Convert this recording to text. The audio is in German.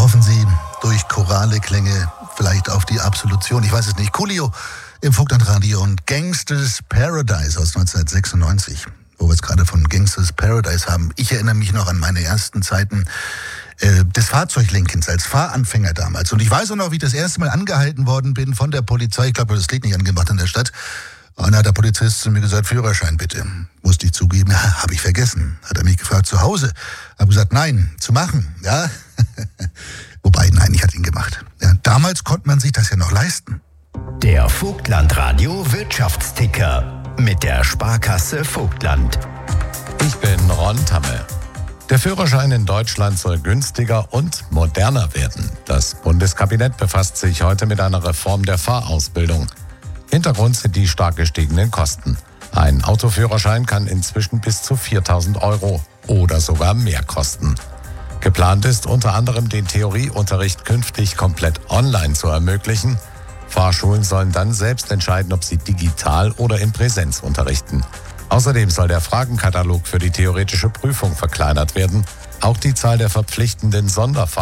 hoffen Sie durch chorale Klänge vielleicht auf die Absolution. Ich weiß es nicht. Coolio im Vogtlandradio und Gangsters Paradise aus 1996, wo wir es gerade von Gangsters Paradise haben. Ich erinnere mich noch an meine ersten Zeiten des Fahrzeuglenkens als Fahranfänger damals. Und ich weiß auch noch, wie ich das erste Mal angehalten worden bin von der Polizei. Ich glaube, das Lied nicht angemacht in der Stadt. Und dann hat der Polizist zu mir gesagt, Führerschein bitte. Musste ich zugeben, ja, habe ich vergessen. Hat er mich gefragt, zu Hause? Habe gesagt, nein, zu machen, ja. Wobei, nein, ich hatte ihn gemacht. Ja, damals konnte man sich das ja noch leisten. Der Vogtlandradio Wirtschaftsticker mit der Sparkasse Vogtland. Ich bin Ron Tamme. Der Führerschein in Deutschland soll günstiger und moderner werden. Das Bundeskabinett befasst sich heute mit einer Reform der Fahrausbildung. Hintergrund sind die stark gestiegenen Kosten. Ein Autoführerschein kann inzwischen bis zu 4.000 € oder sogar mehr kosten. Geplant ist unter anderem, den Theorieunterricht künftig komplett online zu ermöglichen. Fahrschulen sollen dann selbst entscheiden, ob sie digital oder in Präsenz unterrichten. Außerdem soll der Fragenkatalog für die theoretische Prüfung verkleinert werden. Auch die Zahl der verpflichtenden Sonderfahrten